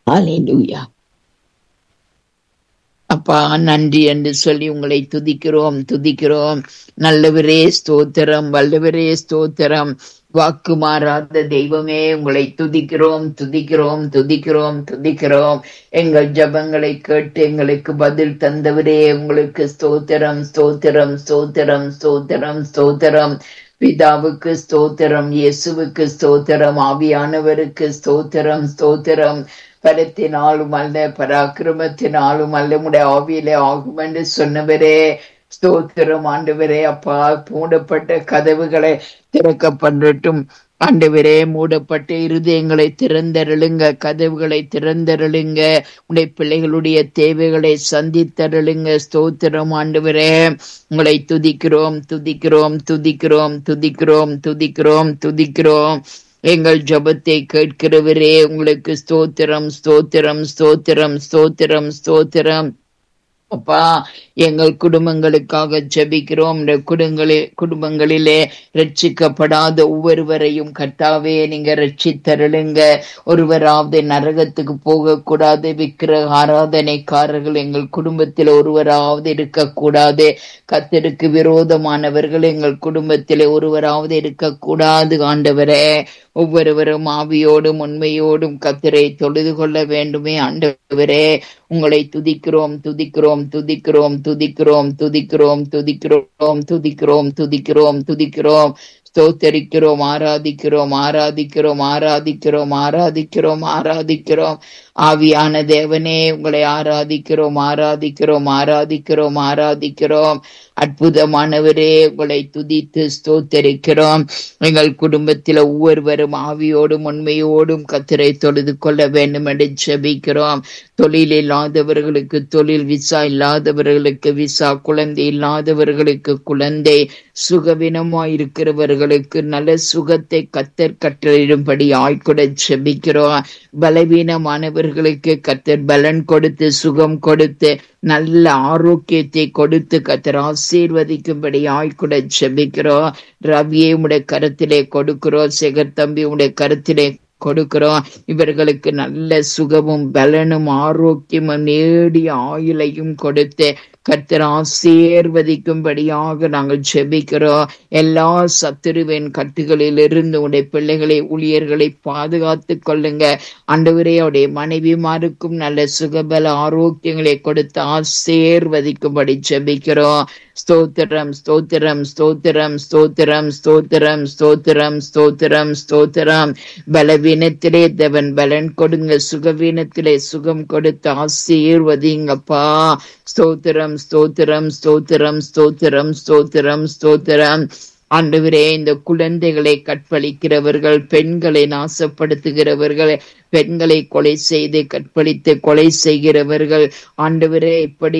ஹalleluya. அப்பா நன்றி என்று சொல்லி உங்களை துதிக்கிறோம் துதிக்கிறோம். நல்லவரே ஸ்தோத்திரம், வல்லவரே ஸ்தோத்திரம், வாக்கு மாறாத தெய்வமே உங்களை துதிக்கிறோம் துதிக்கிறோம் துதிக்கிறோம் துதிக்கிறோம். எங்கள் ஜெபங்களை கேட்டு எங்களுக்கு பதில் தந்தவரே உங்களுக்கு ஸ்தோத்திரம் ஸ்தோத்திரம் ஸ்தோத்திரம் ஸ்தோத்திரம் ஸ்தோத்திரம். பிதாவுக்கு ஸ்தோத்திரம், இயேசுவுக்கு ஸ்தோத்திரம், ஆவியானவருக்கு ஸ்தோத்திரம் ஸ்தோத்திரம். பலத்தினாலும் அல்ல பராக்கிரமத்தினாலும் அல்ல உடைய ஆவியிலே ஆகும் என்று சொன்னவரே ஸ்தோத்திரம். ஆண்டவரே அப்பா, மூடப்பட்ட கதவுகளை திறக்கப்படட்டும் ஆண்டவரே. மூடப்பட்ட இருதயங்களை திறந்தருளுங்க, கதவுகளை திறந்தருளுங்க, உடைய பிள்ளைகளுடைய தேவைகளை சந்தித்தருளுங்க. ஸ்தோத்திரம் ஆண்டவரே, உங்களை துதிக்கிறோம் துதிக்கிறோம் துதிக்கிறோம் துதிக்கிறோம் துதிக்கிறோம் துதிக்கிறோம். எங்கள் ஜெபத்தை கேட்கிறவரே உங்களுக்கு ஸ்தோத்திரம் ஸ்தோத்திரம் ஸ்தோத்திரம் ஸ்தோத்திரம் ஸ்தோத்திரம். அப்பா, எங்கள் குடும்பங்களுக்காக ஜெபிக்கிறோம். இந்த குடும்பங்களிலே ரட்சிக்கப்படாத ஒவ்வொருவரையும் கர்த்தாவே நீங்க ரட்சித்தருளுங்க. ஒருவராவது நரகத்துக்கு போகக்கூடாது. விக்கிரக ஆராதனைக்காரர்கள் எங்கள் குடும்பத்தில் ஒருவராவது இருக்கக்கூடாது. கர்த்தருக்கு விரோதமானவர்கள் எங்கள் குடும்பத்தில் ஒருவராவது இருக்கக்கூடாது. ஆண்டவரே, ஒவ்வொருவரும் ஆவியோடும் உண்மையோடும் கர்த்தரை தொழுது கொள்ள வேண்டுமே. ஆண்டவரே, உங்களை துதிக்கிறோம் துதிக்கிறோம் துதிக்கிறோம் துதிக்கிறோம் துதிக்கிறோம் துதிக்கிறோம் துதிக்கிறோம் துதிக்கிறோம் துதிக்கிறோம். ஸ்தோத்தரிக்கிறோம், ஆராதிக்கிறோம் ஆராதிக்கிறோம் ஆராதிக்கிறோம் ஆராதிக்கிறோம் ஆராதிக்கிறோம். ஆவியான தேவனே, உங்களை ஆராதிக்கிறோம் ஆராதிக்கிறோம் ஆராதிக்கிறோம் ஆராதிக்கிறோம். அற்புதமானவரே, உங்களை துதித்து ஸ்தோத்தரிக்கிறோம். எங்கள் குடும்பத்தில் ஒவ்வொருவரும் ஆவியோடும் உண்மையோடும் கர்த்தரை தொழுது கொள்ள வேண்டும் என்று ஜெபிக்கிறோம். தொழில் இல்லாதவர்களுக்கு தொழில், விசா இல்லாதவர்களுக்கு விசா, குழந்தை இல்லாதவர்களுக்கு குழந்தை, சுகவீனமாயிருக்கிறவர்களுக்கு நல்ல சுகத்தை கர்த்தர் கட்டளையிடும்படி ஆய்கொட ஜெபிக்கிறோம். பலவீனமானவர்களுக்கு கர்த்தர் பலன் கொடுத்து சுகம் கொடுத்து நல்ல ஆரோக்கியத்தை கொடுத்து கர்த்தர் ஆசீர்வதிக்கும்படி ஆய்கொட ஜெபிக்கிறோம். ரவியை உடைய கருத்திலே கொடுக்கிறோம், சேகர் தம்பி உடைய கருத்திலே கொடுக்கிறோம். இவர்களுக்கு நல்ல சுகமும் பலனும் ஆரோக்கியமும் நேடிய ஆயுளையும் கொடுத்து கர்த்தர் ஆசீர்வதிக்கும்படியாக நாங்கள் ஜெபிக்கிறோம். எல்லா சத்துருவின் கட்டுகளில் இருந்து உடைய பிள்ளைகளை ஊழியர்களை பாதுகாத்து கொள்ளுங்க. ஆண்டவரே, அவருடைய மனைவிமாருக்கும் நல்ல சுகபல ஆரோக்கியங்களை கொடுத்து ஆசீர்வதிக்கும்படி ஜெபிக்கிறோம். ஸ்தோத்திரம் ஸ்தோத்திரம் ஸ்தோத்திரம் ஸ்தோத்திரம் ஸ்தோத்திரம் ஸ்தோத்திரம் ஸ்தோத்திரம் ஸ்தோத்திரம். பலவீனத்திலே தேவன் பலன் கொடுங்க, சுகவீனத்திலே சுகம் கொடுத்து ஆசீர்வதிங்கப்பா. ஸ்தோத்திரம் ஸ்தோத்திரம் ஸ்தோத்திரம் ஸ்தோத்திரம் ஸ்தோத்திரம் ஸ்தோத்திரம். ஆண்டவரே, இந்த குழந்தைகளை கற்பழிக்கிறவர்கள், பெண்களை நாசப்படுத்துகிறவர்கள், பெண்களை கொலை செய்து கற்பழித்து கொலை செய்கிறவர்கள், ஆண்டவரே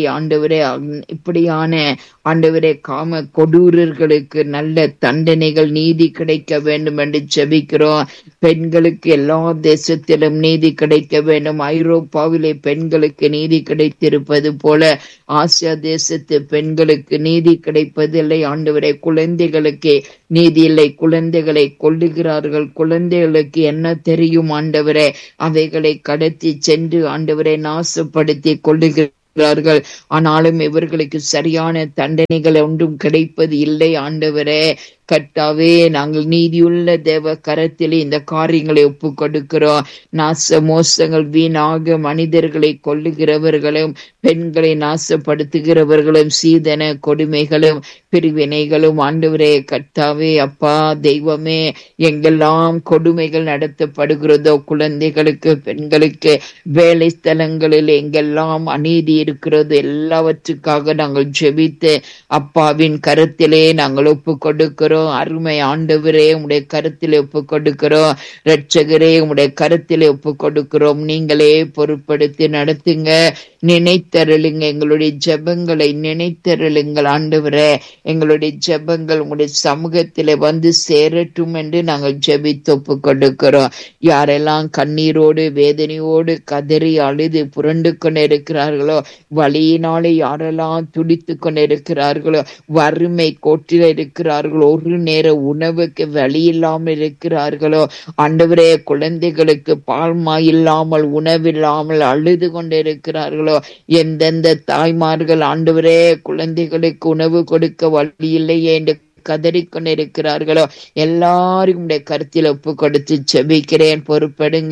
இப்படியான ஆண்டவரே காம கொடூரர்களுக்கு நல்ல தண்டனைகள், நீதி கிடைக்க வேண்டும் என்று ஜெபிக்கிறோம். பெண்களுக்கு எல்லா தேசத்திலும் நீதி கிடைக்க வேண்டும். ஐரோப்பாவிலே பெண்களுக்கு நீதி கிடைத்திருப்பது போல ஆசியா தேசத்து பெண்களுக்கு நீதி கிடைப்பதில்லை. ஆண்டவரே, குழந்தைகளுக்கு நீதி இல்லை. குழந்தைகளை கொல்லுகிறார்கள். குழந்தைகளுக்கு என்ன தெரியும் ஆண்டவரே? அவைகளை கடத்தி சென்று ஆண்டவரை நாசப்படுத்தி கொள்ளுகிறார்கள். ஆனாலும் இவர்களுக்கு சரியான தண்டனைகள் ஒன்றும் கிடைப்பது இல்லை. ஆண்டவரே கர்த்தாவே, நாங்கள் நீதியுள்ள தேவ கரத்திலே இந்த காரியங்களை ஒப்பு கொடுக்கிறோம். நாச மோசங்கள் வீணாக மனிதர்களை கொல்லுகிறவர்களும் பெண்களை நாசப்படுத்துகிறவர்களும் சீதன கொடுமைகளும் பிரிவினைகளும் ஆண்டவரே கர்த்தாவே அப்பா தெய்வமே, எங்கெல்லாம் கொடுமைகள் நடத்தப்படுகிறதோ குழந்தைகளுக்கு, பெண்களுக்கு, வேலை ஸ்தலங்களில் எங்கெல்லாம் அநீதி இருக்கிறதோ எல்லாவற்றுக்காக நாங்கள் ஜெபித்து அப்பாவின் கருத்திலே நாங்கள் ஒப்பு கொடுக்கிறோம். அருமை ஆண்டவரே, உடைய கருத்திலே ஒப்பு கொடுக்கிறோம். இரட்சகரே, உடைய கருத்திலே ஒப்பு கொடுக்கிறோம். நீங்களே பொறுப்படுத்தி நடத்துங்க, நினைத்தருளுங்க. எங்களுடைய ஜெபங்களை நினைத்தருளுங்கள் ஆண்டவரே. எங்களுடைய ஜெபங்கள் உங்களுடைய சமூகத்திலே வந்து சேரட்டும் என்று நாங்கள் ஜெபித்து ஒப்பு கொடுக்கிறோம். யாரெல்லாம் கண்ணீரோடு வேதனையோடு கதறி அழுது புரண்டு கொண்டு இருக்கிறார்களோ, வலியினாலே யாரெல்லாம் துடித்து கொண்டு இருக்கிறார்களோ, வறுமை கோட்டில் இருக்கிறார்களோ, ஒரு ஒரு நேர உணவுக்கு வழி இல்லாமல் இருக்கிறார்களோ ஆண்டவரே, குழந்தைகளுக்கு பால்மா இல்லாமல் உணவில்லாமல் அழுது கொண்டிருக்கிறார்களோ, எந்தெந்த தாய்மார்கள் ஆண்டவரே குழந்தைகளுக்கு உணவு கொடுக்க வழி இல்லையே என்று கதறிக்கொண்டிருக்கிறார்களோ எல்லாரும் உடைய கருத்தில் ஒப்பு கொடுத்து ஜெபிக்கிறேன். பொறுப்படுங்க.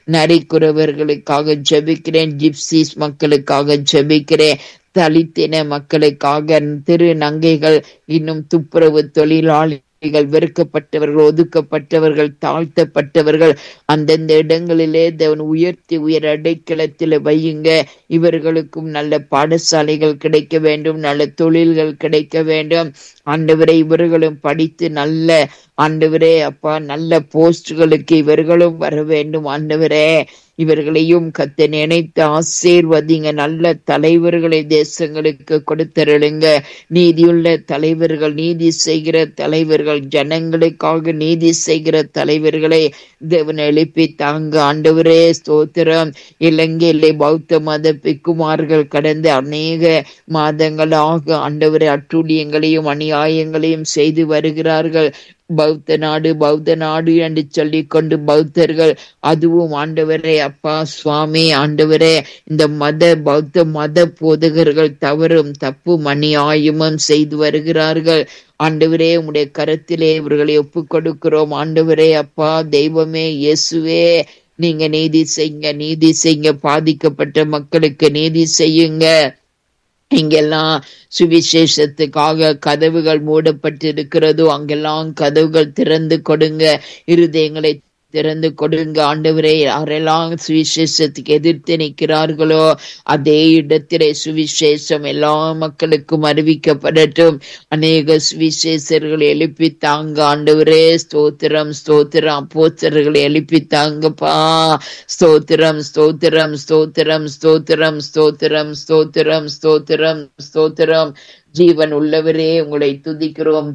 நரிக்குறவர்களுக்காக ஜெபிக்கிறேன். ஜிப்சிஸ் மக்களுக்காக ஜெபிக்கிறேன். தலித்தின மக்களுக்காக, திரு நங்கைகள், இன்னும் துப்புரவு தொழிலாளி வெறுக்கப்பட்டவர்கள், ஒதுக்கப்பட்டவர்கள், தாழ்த்தப்பட்டவர்கள் அந்தந்த இடங்களிலே தேவன் உயர்த்தி உயர் அடைக்கலத்தில் வையுங்க. இவர்களுக்கும் நல்ல பாடசாலைகள் கிடைக்க வேண்டும், நல்ல தொழில்கள் கிடைக்க வேண்டும். ஆண்டவரே, இவர்களும் படித்து நல்ல ஆண்டவரே அப்பா நல்ல போஸ்டுகளுக்கு இவர்களும் வர வேண்டும். ஆண்டவரே, இவர்களையும் கத்த நினைத்து ஆசீர்வதிங்க. நல்ல தலைவர்களை தேசங்களுக்கு கொடுத்தருளுங்க. நீதியுள்ள தலைவர்கள், நீதி செய்கிற தலைவர்கள், ஜனங்களுக்காக நீதி செய்கிற தலைவர்களை தேவன் எழுப்பி தாங்க. ஆண்டவரே ஸ்தோத்திரம். இலங்கையிலே பௌத்த மத பிக்குமார்கள் கடந்த அநேக மாதங்களாக ஆண்டவரே அட்டூழியங்களையும் அநியாயங்களையும் செய்து வருகிறார்கள். பௌத்த நாடு என்று சொல்லிக் கொண்டு பௌத்தர்கள், அதுவும் ஆண்டவரே அப்பா சுவாமி ஆண்டவரே, இந்த பௌத்த மத போதகர்கள் தவறும் தப்பும் அநியாயமும் செய்து வருகிறார்கள். ஆண்டவரே, உம்முடைய கரத்திலே இவர்களை ஒப்புக் கொடுக்கிறோம். ஆண்டவரே அப்பா தெய்வமே இயேசுவே, நீங்க நீதி செய்யுங்க. பாதிக்கப்பட்ட மக்களுக்கு நீதி செய்யுங்க. இங்கெல்லாம் சுவிசேஷத்துக்காக கதவுகள் மூடப்பட்டிருக்கிறதோ அங்கெல்லாம் கதவுகள் திறந்து கொடுங்க. இருதயங்களை திறந்து கொடுங்க. ஆண்டவரே, யாரெல்லாம் சுவிசேஷத்துக்கு எதிர்த்து நிற்கிறார்களோ அதே இடத்திலே சுவிசேஷம் எல்லா மக்களுக்கும் அறிவிக்கப்படட்டும். அநேக சுவிசேஷர்களை எழுப்பி தாங்க. ஆண்டவரே ஸ்தோத்திரம். அப்போஸ்தலர்களை எழுப்பி தாங்கப்பா. ஸ்தோத்திரம். ஜீவன் உள்ளவரே உங்களை துதிக்கிறோம்.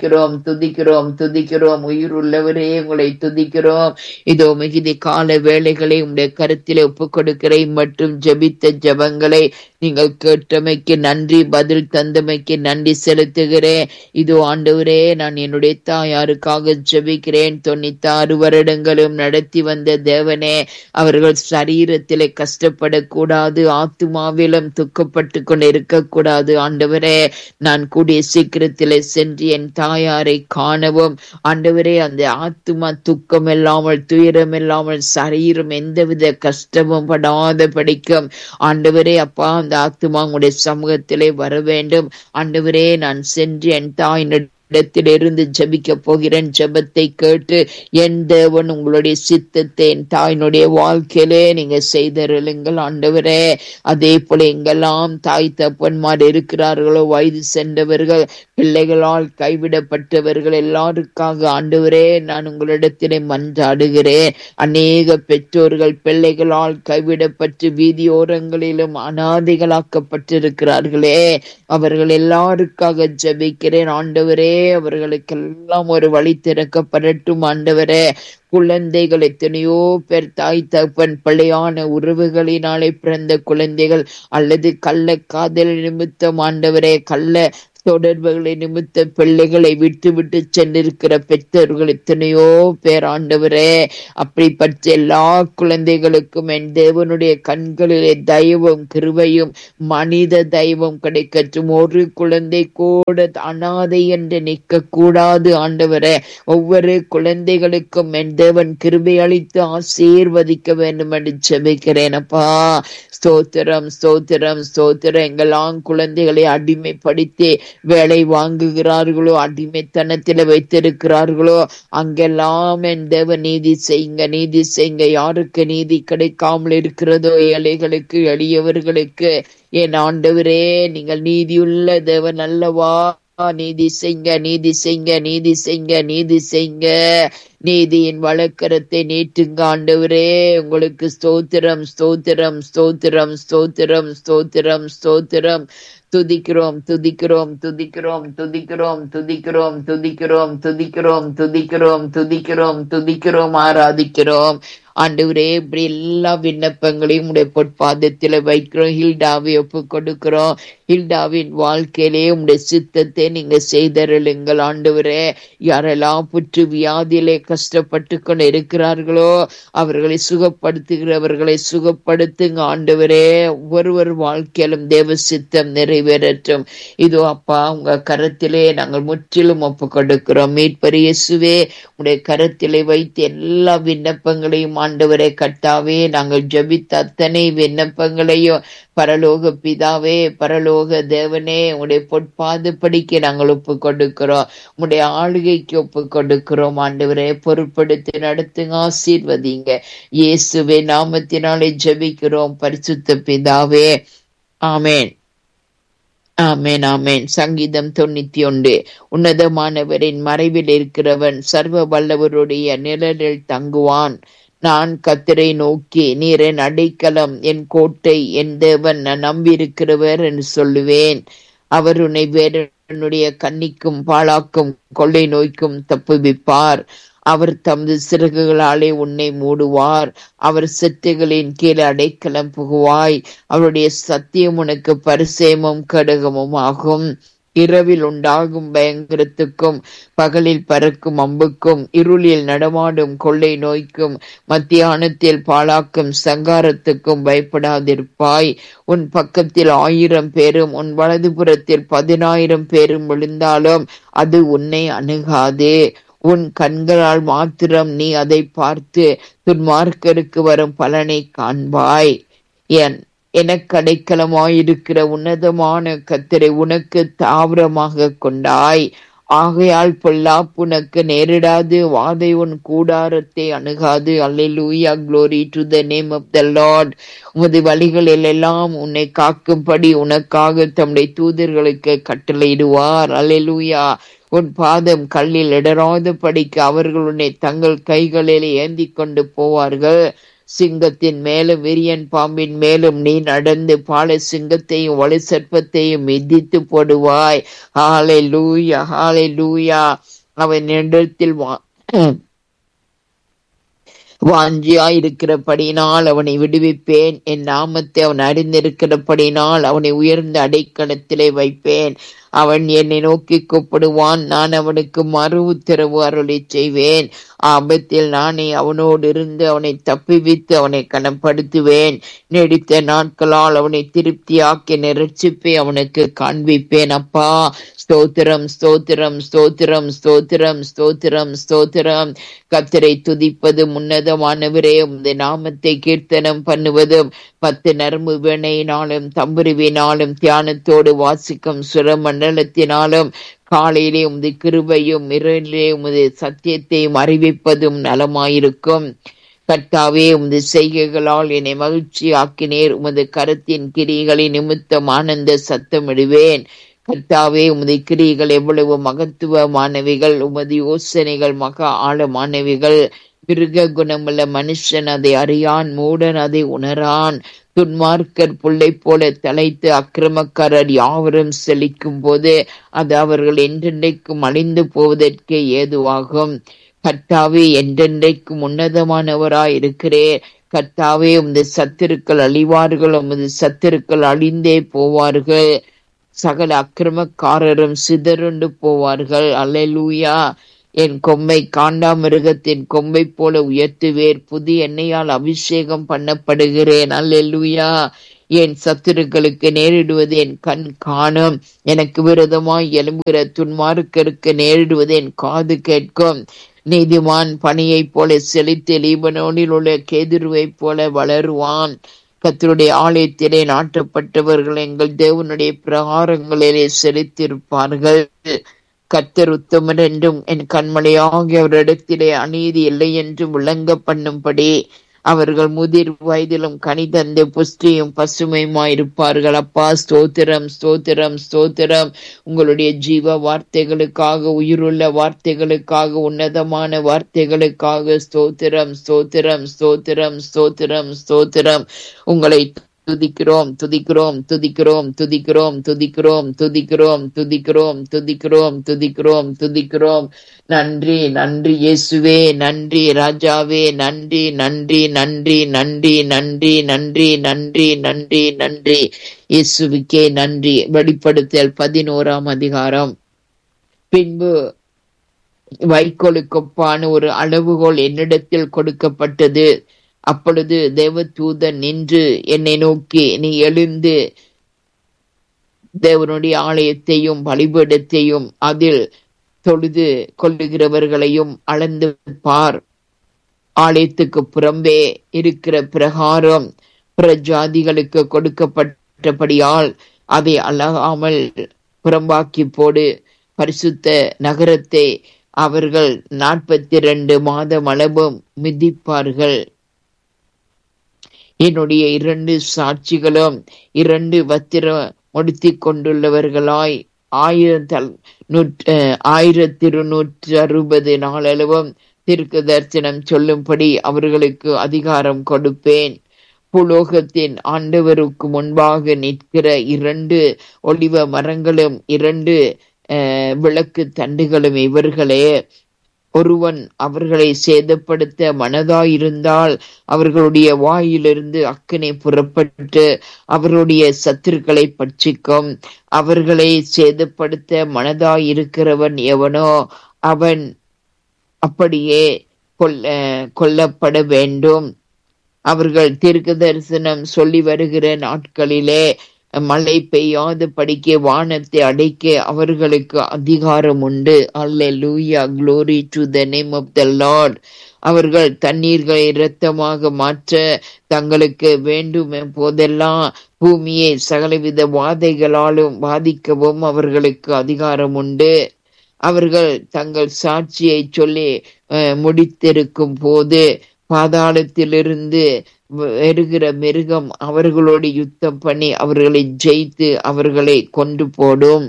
உயிர் உள்ளவரே உங்களை துதிக்கிறோம். இதோ மிகுதி கால வேளைகளை உங்களுடைய கருத்திலே ஒப்புக் கொடுக்கிறேன். மற்றும் ஜெபித்த ஜெபங்களை நீங்கள் கேட்டமைக்கு நன்றி, பதில் தந்தமைக்கு நன்றி செலுத்துகிறேன். இதோ ஆண்டவரே, நான் என்னுடைய தாயாருக்காக ஜெபிக்கிறேன். 96 வருடங்களும் நடத்தி வந்த தேவனே, அவர்கள் சரீரத்திலே கஷ்டப்படக்கூடாது, ஆத்துமாவிலும் துக்கப்பட்டு கொண்டு இருக்கக்கூடாது. ஆண்டவரே, நான் கூடிய சீக்கிரத்திலே சென்று என் தாயாரை காணவும் ஆண்டவரே, அந்த ஆத்துமா துக்கம் இல்லாமல் துயரம் இல்லாமல் சரீரம் எந்தவித கஷ்டமும் படாத படிக்கும். ஆண்டவரே அப்பா, அந்த ஆத்துமா உங்களுடைய சமூகத்திலே வர வேண்டும். ஆண்டவரே, நான் சென்று என் தாயின் இடத்திலிருந்து ஜபிக்க போகிறேன். ஜபத்தை கேட்டு என் தேவன் உங்களுடைய சித்தத்தை என் தாயினுடைய வாழ்க்கையிலே நீங்க செய்தருளுங்கள். ஆண்டவரே, அதே போல எங்கெல்லாம் தாய் தப்பன்மார் இருக்கிறார்களோ, வயது சென்றவர்கள், பிள்ளைகளால் கைவிடப்பட்டவர்கள் எல்லாருக்காக ஆண்டவரே நான் உங்களிடத்திலே மன்றாடுகிறேன். அநேக பெற்றோர்கள் பிள்ளைகளால் கைவிடப்பட்டு வீதியோரங்களிலும் அனாதைகளாக்கப்பட்டிருக்கிறார்களே, அவர்கள் எல்லாருக்காக ஜபிக்கிறேன். ஆண்டவரே, அவர்களுக்கெல்லாம் ஒரு வழி திறக்கப்படட்டும். ஆண்டவரே, குழந்தைகள் எத்தனையோ பேர் தாய் தகப்பன் பிள்ளையான உறவுகளினாலே பிறந்த குழந்தைகள் அல்லது கள்ள காதல் நிமித்தம் ஆண்டவரே கள்ள தொடர்புகளை நிமித்த பிள்ளைகளை விட்டு விட்டு சென்றிருக்கிற பெற்றோர்கள் எத்தனையோ பேர். ஆண்டவரே, அப்படிப்பட்ட எல்லா குழந்தைகளுக்கும் என் தேவனுடைய கண்களிலே தயவும் கிருபையும் மனித தெய்வம் கிடைக்கட்டும். ஒரு குழந்தை கூட அனாதை என்று நிற்க கூடாது. ஆண்டவரே, ஒவ்வொரு குழந்தைகளுக்கும் என் தேவன் கிருபை அளித்து ஆசீர்வதிக்க வேண்டும் என்று ஜெபிக்கிறேன். அப்பா ஸ்தோத்திரம். எங்கெல்லாம் குழந்தைகளை அடிமைப்படுத்தி வேலை வாங்குகிறார்களோ, அடிமைத்தனத்தில் வைத்திருக்கிறார்களோ, அங்கெல்லாம் என் தேவ நீதி செய்யுங்க. யாருக்கு நீதி கிடைக்காமல் இருக்கிறதோ, ஏழைகளுக்கு எளியவர்களுக்கு என் ஆண்டவரே, நீங்கள் நீதியுள்ள தேவன் அல்லவா? நீதி செய்யுங்க. நீதியின் வழக்கரத்தை நீட்டுங்க. ஆண்டவரே, உங்களுக்கு ஸ்தோத்திரம். துதிக்கிறோம், ஆராதிக்கிறோம். ஆண்டவரே, இப்படி எல்லா விண்ணப்பங்களையும் உடைய பொற்பாதத்துல வைக்கிறோம். ஹில்டாவை ஒப்பு கொடுக்கிறோம். ஹில்டாவின் வாழ்க்கையிலே உம்முடைய சித்தத்தை நீங்க செய்தருளுங்கள் ஆண்டவரே. யாரெல்லாம் புற்று வியாதியிலே கஷ்டப்பட்டு கொண்டு இருக்கிறார்களோ அவர்களை சுகப்படுத்துகிறவர்களை சுகப்படுத்துங்க ஆண்டவரே. ஒவ்வொருவர் வாழ்க்கையிலும் தேவ சித்தம் நிறைவேறட்டும். இதோ அப்பா, உங்க கரத்திலே நாங்கள் முற்றிலும் ஒப்பு கொடுக்கிறோம். மீட்பர் இயேசுவே, உடைய கரத்திலே வைத்து எல்லா விண்ணப்பங்களையும் ஆண்டவரே கர்த்தாவே, நாங்கள் ஜெபித்த அத்தனை விண்ணப்பங்களையும் பரலோக பிதாவே, பரலோக தேவனே, உடைய பொற்பாதப்படிக்கு நாங்கள் ஒப்பு கொடுக்கிறோம். உடைய ஆளுகைக்கு ஒப்பு கொடுக்கிறோம் ஆண்டவரே. பொறுப்படுத்தி நடத்துங்க, ஆசீர்வதிங்க. இயேசுவே நாமத்தினாலே ஜெபிக்கிறோம் பரிசுத்த பிதாவே, ஆமென், ஆமென், ஆமென். சங்கீதம் 91. உன்னதமானவரின் மறைவில் இருக்கிறவன் சர்வ வல்லவருடைய நிழலில் தங்குவான். நான் கர்த்தரை நோக்கி, நீர் என் அடைக்கலம், என் கோட்டை, என் தேவன், நான் நம்பியிருக்கிறவர் என்று சொல்லுவேன். அவர் உன்னை வேடனுடைய கண்ணிக்கும் பாழாக்கும் கொள்ளை நோய்க்கும் தப்புவிப்பார். அவர் தமது சிறகுகளாலே உன்னை மூடுவார். அவர் செட்டைகளின் கீழ் அடைக்கலம் புகுவாய். அவருடைய சத்தியம் உனக்கு பரிசேமும் கடகமும் ஆகும். இரவில் உண்டாகும் பயங்கரத்துக்கும் பகலில் பறக்கும் அம்புக்கும் இருளில் நடமாடும் கொள்ளை நோய்க்கும் மத்தியானத்தில் பாழாக்கும் சங்காரத்துக்கும் பயப்படாதிருப்பாய். உன் பக்கத்தில் 1000 பேரும் உன் வலதுபுறத்தில் 10,000 பேரும் விழுந்தாலும் அது உன்னை அணுகாது. உன் கண்களால் மாத்திரம் நீ அதை பார்த்து துன்மார்க்கருக்கு வரும் பலனை காண்பாய். எனக்கு அடைக்கலமாயிருக்கிற உன்னதமான கர்த்தரை உனக்கு தாவரமாக கொண்டாய். ஆகையால் பொல்லாப்பு உனக்கு நேரிடாது, வாதை உன் கூடாரத்தை அணுகாது. அல்லேலூயா, glory to the name of the Lord. உமது வழிகளில் எல்லாம் உன்னை காக்கும்படி உனக்காக தம்முடைய தூதர்களுக்கு கட்டளையிடுவார். அல்லேலூயா. உன் பாதம் கல்லில் இடராத படிக்க அவர்கள் உன்னை தங்கள் கைகளில் ஏந்தி கொண்டு போவார்கள். சிங்கத்தின் மேலும் விரியன் பாம்பின் மேலும் நீ நடந்து பாலை சிங்கத்தையும் வலு சர்ப்பத்தையும் மிதித்து போடுவாய். ஹalleluya, ஹalleluya. அவன் இடத்தில் வாஞ்சியாயிருக்கிறபடினால் அவனை விடுவிப்பேன். என் நாமத்தை அவன் அறிந்திருக்கிறபடினால் அவனை உயர்ந்த அடைக்கலத்திலே வைப்பேன். அவன் என்னை நோக்கி கூப்பிடுவான், நான் அவனுக்கு மறு உத்தரவு அருளி செய்வேன். ஆபத்தில் நானே அவனோடு இருந்து அவனை தப்புவித்து அவனை கனப்படுத்துவேன். நீடித்த நாட்களால் அவனை திருப்தியாக்கி இரட்சிப்பை அவனுக்கு காண்பிப்பேன். அப்பா, ஸ்தோத்திரம், ஸ்தோத்திரம், ஸ்தோத்திரம், ஸ்தோத்திரம், ஸ்தோத்திரம், ஸ்தோத்திரம். கர்த்தரை துதிப்பதும் உன்னதமானவரே, உமது நாமத்தை கீர்த்தனம் பண்ணுவதும் 10 நரம்பு வீணையினாலும் தம்புருவினாலும் தியானத்தோடு வாசிக்கும் சுரமண்டலத்தினாலும் காலையிலே உமது கிருபையும் இரவிலே உமது சத்தியத்தையும் அறிவிப்பதும் நலமாயிருக்கும். கர்த்தாவே, உமது செய்கைகளால் என்னை மகிழ்ச்சி ஆக்கினீர். உமது கரத்தின் கிரிகளின் நிமித்தம் ஆனந்த சத்தமிடுவேன். கர்த்தாவே, உமது கிரிகள் எவ்வளவு மகத்துவமானவைகள், உமது யோசனைகள் மகா ஆழமானவைகள். மிருக குணமுள்ள மனுஷன் அதை அறியான், மூடன் அதை உணரான். துன்மார்க்கர் புல்லை போல தலைத்து அக்கிரமக்காரர் யாவரும் செழிக்கும் போது அது அவர்கள் என்றென்றைக்கும் அழிந்து போவதற்கு ஏதுவாகும். கர்த்தாவே, என்றென்றைக்கும் உன்னதமானவராய் இருக்கிறேன். கர்த்தாவே, உமது சத்துருக்கள் அழிவார்கள், உமது சத்துருக்கள் அழிந்தே போவார்கள். சகல அக்கிரமக்காரரும் சிதறுண்டு போவார்கள். அல்லேலூயா. என் கொம்பை காண்டாமிருகத்தின் கொம்பை போல உயர்த்துவேர். புதிய எண்ணெயால் அபிஷேகம் பண்ணப்படுகிறேன். அல்லேலூயா. என் சத்துருக்களுக்கு நேரிடுவது என் கண் காணும். எனக்கு விரோதமாய் எழும்புகிற துன்மார்க்கருக்கு நேரிடுவது என் காது கேட்கும். நீதிமான் பனியைப் போல செழித்து லீபனோனில் உள்ள கேதுருவை போல வளருவான். கர்த்தருடைய ஆலயத்திலே நாட்டப்பட்டவர்கள் எங்கள் தேவனுடைய பிரகாரங்களிலே செழித்திருப்பார்கள். கர்த்தர் உத்தமர் என்றும் என் கண்மலையாகிய அவரிடத்திலே அநீதி இல்லை என்றும் விளங்க பண்ணும்படி அவர்கள் முதிர் வயதிலும் கனி தந்து புஷ்டியும் பசுமையுமாயிருப்பார்கள். அப்பா, ஸ்தோத்திரம், ஸ்தோத்திரம், ஸ்தோத்திரம். உங்களுடைய ஜீவ வார்த்தைகளுக்காக, உயிருள்ள வார்த்தைகளுக்காக, உன்னதமான வார்த்தைகளுக்காக ஸ்தோத்திரம், ஸ்தோத்திரம், ஸ்தோத்திரம், ஸ்தோத்திரம், ஸ்தோத்திரம். உங்களை துதிக்கிறோம் துதிக்கிறோம் துதிக்கிறோம் துதிக்கிறோம் துதிக்கிறோம் துதிக்கிறோம் துதிக்கிறோம் துதிக்கிறோம் துதிக்கிறோம் துதிக்கிறோம். நன்றி நன்றி இயேசுவே, நன்றி ராஜாவே, நன்றி நன்றி நன்றி நன்றி நன்றி நன்றி நன்றி நன்றி நன்றி இயேசுவுக்கே நன்றி. வெளிப்படுத்தல் 11ஆம் அதிகாரம். பின்பு வைக்கோலுக்கொப்பான ஒரு அளவுகோல் என்னிடத்தில் கொடுக்கப்பட்டது. அப்பொழுது தேவதூதன் நின்று என்னை நோக்கி, நீ எழுந்து தேவனுடைய ஆலயத்தையும் பலிபீடத்தையும் அதில் தொழுது கொள்ளுகிறவர்களையும் அளந்து பார். ஆலயத்துக்கு புறம்பே இருக்கிற பிரகாரம் பிற ஜாதிகளுக்கு கொடுக்கப்பட்டபடியால் அதை அழகாமல் புறம்பாக்கி போடு. பரிசுத்த நகரத்தை அவர்கள் 42 மாதம் அளவும் மிதிப்பார்கள். என்னுடைய 2 சாட்சிகளும் 2 வத்திரம் முடித்திக் கொண்டுள்ளவர்களாய் 1260 நாளளவும் தீர்க்க தரிசனம் சொல்லும்படி அவர்களுக்கு அதிகாரம் கொடுப்பேன். பூலோகத்தின் ஆண்டவருக்கு முன்பாக நிற்கிற 2 ஒலிவ மரங்களும் 2 விளக்கு தண்டுகளும் இவர்களே. ஒருவன் அவர்களை சேதப்படுத்த மனதாயிருந்தால் அவர்களுடைய வாயிலிருந்து அக்கினி புறப்பட்டு அவர்களுடைய சத்துருக்களை பட்சிக்கும். அவர்களை சேதப்படுத்த மனதாயிருக்கிறவன் எவனோ அவன் அப்படியே கொல்லப்பட வேண்டும். அவர்கள் தீர்க்க தரிசனம் சொல்லி வருகிற நாட்களிலே மழை பெய்யாத படிக்க வானத்தை அடைக்க அவர்களுக்கு அதிகாரம் உண்டு. அல்லேலூயா, glory to the name of the Lord. அவர்கள் தண்ணீர்களை இரத்தமாக மாற்ற தங்களுக்கு வேண்டும் போதெல்லாம் பூமியை சகலவித வாதைகளாலும் பாதிக்கவும் அவர்களுக்கு அதிகாரம் உண்டு. அவர்கள் தங்கள் சாட்சியை சொல்லி முடித்திருக்கும் போது பாதாளத்திலிருந்து வருகிற மிருகம் அவர்களோடு யுத்தம் பண்ணி அவர்களை ஜெயித்து அவர்களை கொண்டு போடும்.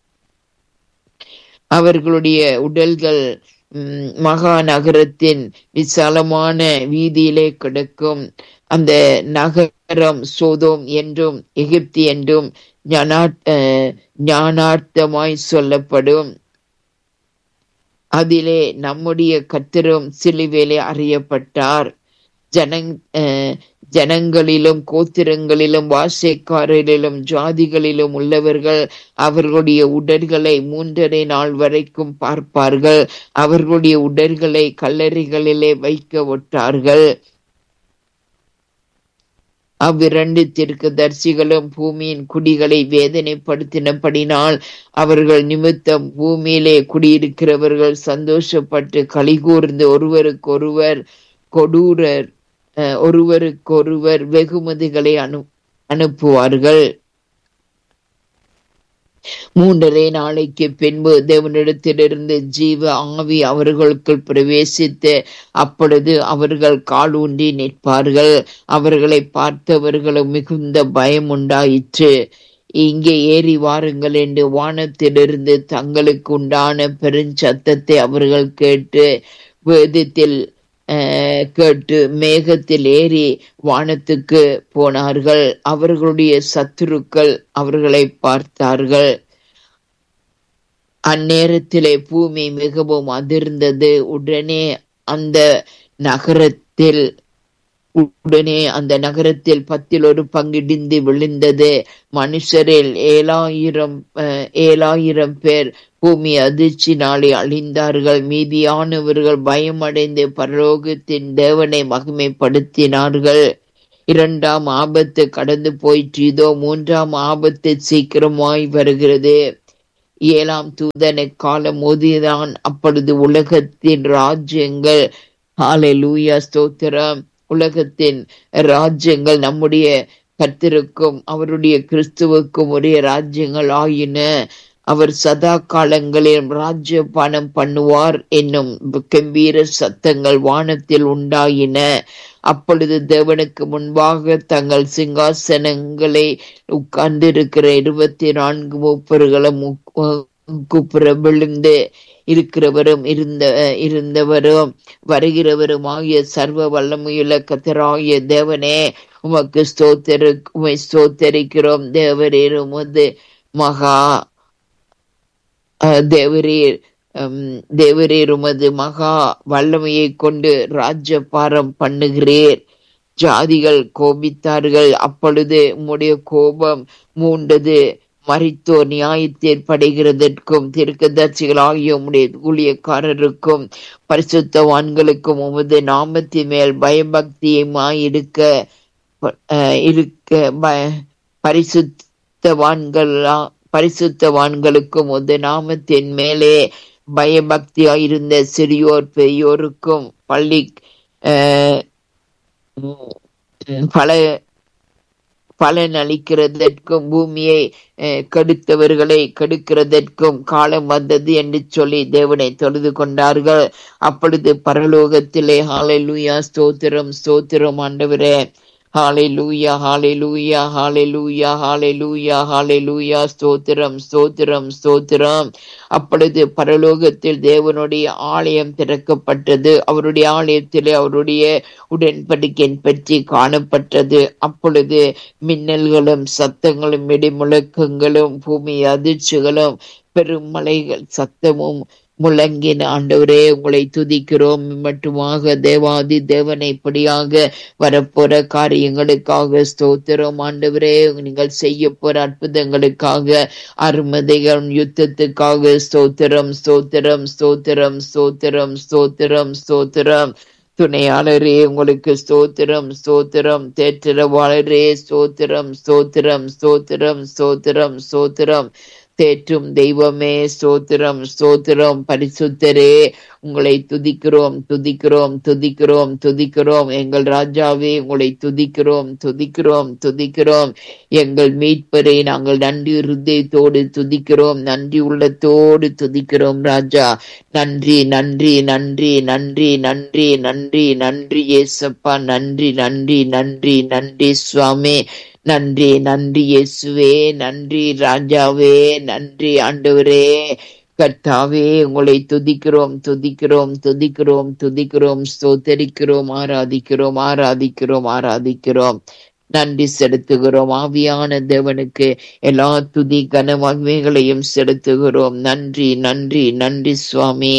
அவர்களுடைய உடல்கள் மகா நகரத்தின் விசாலமான வீதியிலே கிடக்கும். அந்த நகரம் சோதோம் என்றும் எகிப்து என்றும் ஞானார்த்தமாய் சொல்லப்படும். அதிலே நம்முடைய கர்த்தரும் சிலுவையிலே அறியப்பட்டார். ஜனங்களிலும் கோத்திரங்களிலும் வாசைக்காரரிலும் ஜாதிகளிலும் உள்ளவர்கள் அவர்களுடைய உடல்களை 3.5 நாள் வரைக்கும் பார்ப்பார்கள். அவர்களுடைய உடல்களை கல்லறைகளிலே வைக்க விட்டார்கள். அவ்விரண்டு தீர்க்கதரிசிகளும் பூமியின் குடிகளை வேதனைப்படுத்தினபடினால் அவர்கள் நிமித்தம் பூமியிலே குடியிருக்கிறவர்கள் சந்தோஷப்பட்டு களிகூர்ந்து ஒருவருக்கொருவர் வெகுமதிகளை அனுப்புவார்கள். 3.5 நாளைக்கு பின்பு தேவனிடத்திலிருந்து ஜீவ ஆவி அவர்களுக்குள் பிரவேசித்து அப்பொழுது அவர்கள் கால் ஊன்றி நிற்பார்கள். அவர்களை பார்த்தவர்களும் மிகுந்த பயம் உண்டாயிற்று. இங்கே ஏறி வாருங்கள் என்று வானத்திலிருந்து தங்களுக்கு உண்டான பெருஞ்சத்தத்தை அவர்கள் கேட்டு மேகத்தில் ஏறி வானத்துக்கு போனார்கள். அவர்களுடைய சத்துருக்கள் அவர்களை பார்த்தார்கள். அந்நேரத்திலே பூமி மிகவும் அதிர்ந்தது. உடனே அந்த நகரத்தில் 10 பங்கு இடிந்து விழுந்தது. மனுஷரில் 7,000 பேர் பூமி அதிர்ச்சினாலே அழிந்தார்கள். மீதியானவர்கள் பயமடைந்து பரலோகத்தின் தேவனை மகிமைப்படுத்தினார்கள். 2ஆம் ஆபத்து கடந்து போயிற்று, இதோ 3ஆம் ஆபத்து சீக்கிரமாய் வருகிறது. 7ஆம் தூதனை காலம் மோதிதான். அப்பொழுது உலகத்தின் ராஜ்யங்கள், ஹல்லேலூயா ஸ்தோத்திரம், உலகத்தின் ராஜ்யங்கள் நம்முடைய கர்த்தருக்கும் அவருடைய கிறிஸ்துவுக்கும் ஒரே ராஜ்யங்கள் ஆயின. அவர் சதா காலங்களில் ராஜ்ய பானம் பண்ணுவார் என்னும் கம்பீர சத்தங்கள் வானத்தில் உண்டாயின. அப்பொழுது தேவனுக்கு முன்பாக தங்கள் சிங்காசனங்களை உட்கார்ந்திருக்கிற 24 மூப்பர்களும் குப்புற விழுந்து இருக்கிறவரும் இருந்தவரும் வருகிறவரும் ஆகிய சர்வ வல்லமையுள்ள கர்த்தராகிய தேவனே, உமக்கு உம்மை ஸ்தோத்தரிக்கிறோம். தேவரீர் உமது மகா தேவரீர் உமது மகா வல்லமையை கொண்டு ராஜ்யபாரம் பண்ணுகிறீர். ஜாதிகள் கோபித்தார்கள், அப்பொழுது உம்முடைய கோபம் மூண்டது. மரித்தோர் நியாயத்தீர்ப்படைகிறதற்கும் தீர்க்கதரிசிகளாகிய உம்முடைய ஊழியக்காரருக்கும் பரிசுத்தவான்களுக்கும் உமது நாமத்தின் மேல் பயபக்தியுமாயிருக்க பரிசுத்தவான்களுக்கும் உமது நாமத்தின் மேலே பயபக்தியாயிருந்த சிறியோர் பெரியோருக்கும் பலன் அளிக்கிறதற்கும் பூமியை கெடுத்தவர்களை கெடுக்கிறதற்கும் காலம் வந்தது என்று சொல்லி தேவனை தொழுது கொண்டார்கள். அப்பொழுது பரலோகத்திலே ஹalleluya ஸ்தோத்திரம் ஸ்தோத்திரம் ஆண்டவரே, ஹalleluya ஹalleluya ஹalleluya ஹalleluya ஹalleluya ஸ்தோத்திரம் ஸ்தோத்திரம் ஸ்தோத்திரம். அப்பொழுது பரலோகத்தில் தேவனுடைய ஆலயம் திறக்கப்பட்டது. அவருடைய ஆலயத்திலே அவருடைய உடன்படிக்கையின் பற்றி காணப்பட்டது. அப்பொழுது மின்னல்களும் சத்தங்களும் இடிமுழக்கங்களும் பூமி அதிர்ச்சிகளும் பெரும் மலைகள் சத்தமும் முழங்கின. ஆண்டவரே, உங்களை துதிக்கிறோம். மட்டுமாக தேவாதி தேவனை இப்படியாக வரப்போற காரியங்களுக்காக ஸ்தோத்திரம். ஆண்டவரே, நீங்கள் செய்ய போற அற்புதங்களுக்காக, அருமதைகள் யுத்தத்துக்காக ஸ்தோத்திரம் ஸ்தோத்திரம் ஸ்தோத்திரம் ஸ்தோத்திரம் ஸ்தோத்திரம் ஸ்தோத்திரம். துணையாளரே, உங்களுக்கு ஸ்தோத்திரம் ஸ்தோத்திரம். தேற்றரவாளரே, ஸ்தோத்திரம் ஸ்தோத்திரம் ஸ்தோத்திரம் ஸ்தோத்திரம் ஸ்தோத்திரம். தேற்றும் தெய்வமே, ஸ்தோத்திரம் ஸ்தோத்திரம். பரிசுத்தரே, உங்களை துதிக்கிறோம் துதிக்கிறோம் துதிக்கிறோம் துதிக்கிறோம். எங்கள் ராஜாவே, உங்களை துதிக்கிறோம் துதிக்கிறோம் துதிக்கிறோம். எங்கள் மீட்பரை நாங்கள் நன்றி இருதயத்தோடு துதிக்கிறோம், நன்றி உள்ளத்தோடு துதிக்கிறோம். ராஜா, நன்றி நன்றி நன்றி நன்றி நன்றி நன்றி நன்றி ஏசப்பா, நன்றி நன்றி நன்றி நன்றி சுவாமி, நன்றி நன்றி இயேசுவே, நன்றி ராஜாவே, நன்றி ஆண்டவரே. கர்த்தாவே, உங்களை துதிக்கிறோம் துதிக்கிறோம் துதிக்கிறோம் துதிக்கிறோம் ஸ்தோத்தரிக்கிறோம், ஆராதிக்கிறோம் ஆராதிக்கிறோம் ஆராதிக்கிறோம். நன்றி செலுத்துகிறோம். ஆவியான தேவனுக்கு எல்லா துதி கன மகிமைகளையும் செலுத்துகிறோம். நன்றி நன்றி நன்றி சுவாமி.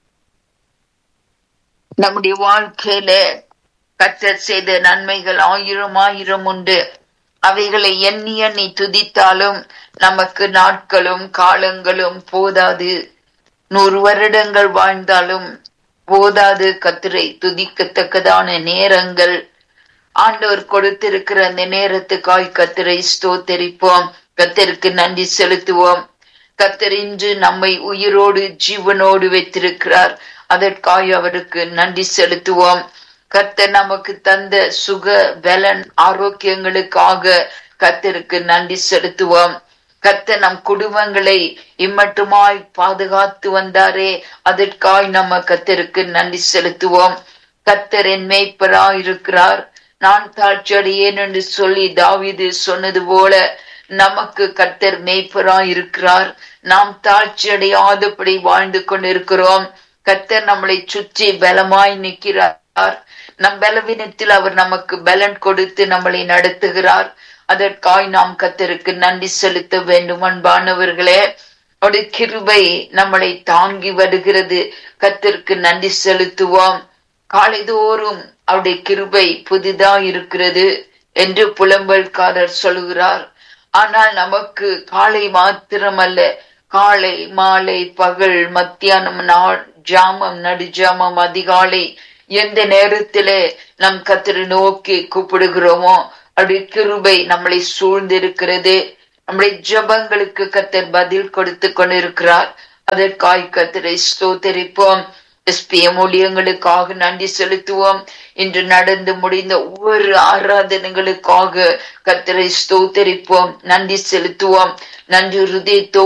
நம்முடைய வாழ்க்கையில கர்த்தர் செய்த நன்மைகள் ஆயிரம் ஆயிரம் உண்டு. அவைகளை எண்ணி எண்ணி துதித்தாலும் நமக்கு நாட்களும் காலங்களும் போதாது. 100 வருடங்கள் வாழ்ந்தாலும் போதாது கர்த்தரை துதிக்கத்தக்கதான நேரங்கள். ஆண்டவர் கொடுத்திருக்கிற அந்த நேரத்துக்காய் கர்த்தரை ஸ்தோத்தரிப்போம், கர்த்தருக்கு நன்றி செலுத்துவோம். கர்த்தர் இன்று நம்மை உயிரோடு ஜீவனோடு வைத்திருக்கிறார், அதற்காக அவருக்கு நன்றி செலுத்துவோம். கர்த்தர் நமக்கு தந்த சுக பலன் ஆரோக்கியங்களுக்காக கர்த்தருக்கு நன்றி செலுத்துவோம். கர்த்தர் நம் குடும்பங்களை இம்மட்டுமாய் பாதுகாத்து வந்தாரே, அதற்காய் நம்ம கர்த்தருக்கு நன்றி செலுத்துவோம். கர்த்தர் என் மேய்ப்பராய் இருக்கிறார், நான் தாழ்ச்சி அடையேன் என்று சொல்லி தாவீது சொன்னது போல நமக்கு கர்த்தர் மேய்ப்பராய் இருக்கிறார். நாம் தாழ்ச்சி அடையாதபடி வாழ்ந்து கொண்டிருக்கிறோம். கர்த்தர் நம்மளை சுற்றி பலமாய் நிற்கிறார். நம் பலவீனத்தில் அவர் நமக்கு பலன் கொடுத்து நம்மளை நடத்துகிறார். அதற்காய் நாம் கர்த்தருக்கு நன்றி செலுத்த வேண்டும். அன்பானவர்களே, அவருடைய கிருபை நம்மளை தாங்கி வருகிறது, கர்த்தருக்கு நன்றி செலுத்துவோம். காலைதோறும் அவருடைய கிருபை புதிதா இருக்கிறது என்று புலம்பல்காரர் சொல்கிறார். ஆனால் நமக்கு காலை மாத்திரமல்ல, காலை மாலை பகல் மத்தியானம் ஜாமம் நடுஜாமம் அதிகாலை எந்த நேரத்திலே நம் கர்த்தரை நோக்கி கூப்பிடுகிறோமோ அப்படி கிருபை நம்மளை சூழ்ந்திருக்கிறது. நம்முடைய ஜெபங்களுக்கு கர்த்தர் பதில் கொடுத்து கொண்டிருக்கிறார். அதற்காய் கர்த்தரை ஸ்தோத்தரிப்போம். SPM ஊழியங்களுக்காக நன்றி செலுத்துவோம். இன்று நடந்து முடிந்த ஒவ்வொரு ஆராதனைகளுக்காக கர்த்தரை ஸ்தோத்தரிப்போம், நன்றி செலுத்துவோம். நன்றி ஹிருதயத்தோடு